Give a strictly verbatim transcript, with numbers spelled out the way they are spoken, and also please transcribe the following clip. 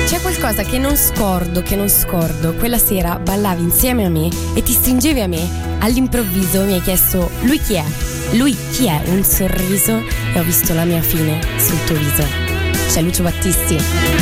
C'è qualcosa che non scordo, che non scordo. Quella sera ballavi insieme a me e ti stringevi a me. All'improvviso mi hai chiesto: lui chi è? Lui chi è? Un sorriso e ho visto la mia fine sul tuo viso. C'è Lucio Battisti.